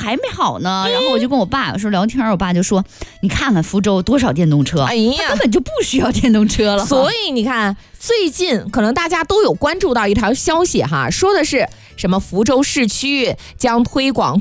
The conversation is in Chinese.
还没好呢。然后我就跟我爸有时候聊天，我爸就说：“你看看福州多少电动车，根本就不需要电动车了。” 所以你看，最近可能大家都有关注到一条消息哈，说的是什么福州市区将推广